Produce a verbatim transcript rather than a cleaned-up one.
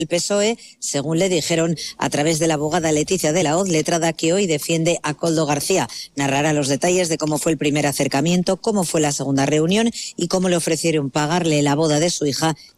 El P S O E, según le dijeron a través de la abogada Leticia de la Hoz, letrada que hoy defiende a Koldo García. Narrará los detalles de cómo fue el primer acercamiento, cómo fue la segunda reunión y cómo le ofrecieron pagarle la boda de su hija